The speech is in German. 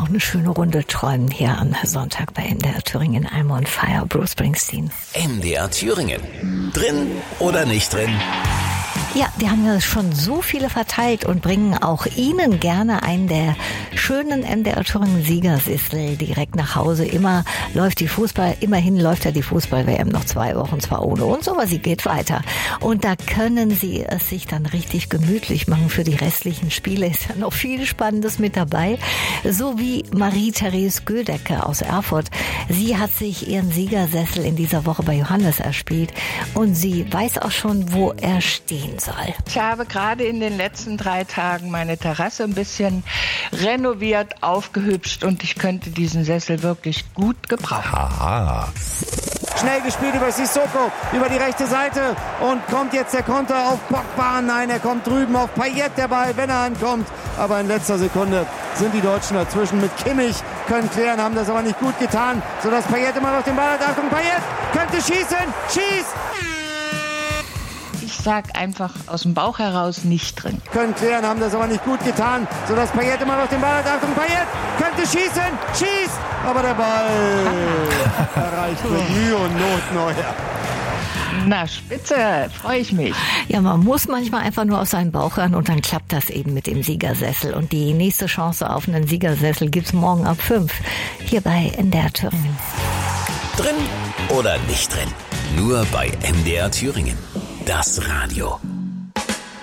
eine schöne Runde träumen hier am Sonntag bei MDR Thüringen. I'm on Fire, Bruce Springsteen. MDR Thüringen. Drin oder nicht drin? Ja, die haben ja schon so viele verteilt und bringen auch Ihnen gerne einen der schönen MDR Thüringen Siegersessel direkt nach Hause. Immerhin läuft ja die Fußball-WM noch 2 Wochen, zwar ohne uns, aber sie geht weiter. Und da können Sie es sich dann richtig gemütlich machen für die restlichen Spiele. Ist ja noch viel Spannendes mit dabei. So wie Marie-Therese Gödecke aus Erfurt. Sie hat sich ihren Siegersessel in dieser Woche bei Johannes erspielt und sie weiß auch schon, wo er stehen soll. Ich habe gerade in den letzten 3 Tagen meine Terrasse ein bisschen renoviert, aufgehübscht und ich könnte diesen Sessel wirklich gut gebrauchen. Aha. Schnell gespielt über Sissoko, über die rechte Seite und kommt jetzt der Konter auf Pogba. Nein, er kommt drüben auf Payet, der Ball, wenn er ankommt. Aber in letzter Sekunde sind die Deutschen dazwischen mit Kimmich, können klären, haben das aber nicht gut getan, sodass Payet immer noch den Ball hat. Achtung, Payet könnte schießen, schießt! Ich sag einfach aus dem Bauch heraus nicht drin. Können klären, haben das aber nicht gut getan, sodass Payet immer noch den Ball hat. Achtung, Payet könnte schießen, schießt! Aber der Ball erreicht mit Mühe und Not Neuer. Na, spitze, freue ich mich. Ja, man muss manchmal einfach nur auf seinen Bauch hören und dann klappt das eben mit dem Siegersessel. Und die nächste Chance auf einen Siegersessel gibt's morgen ab 5 hier bei MDR Thüringen. Drin oder nicht drin? Nur bei MDR Thüringen. Das Radio.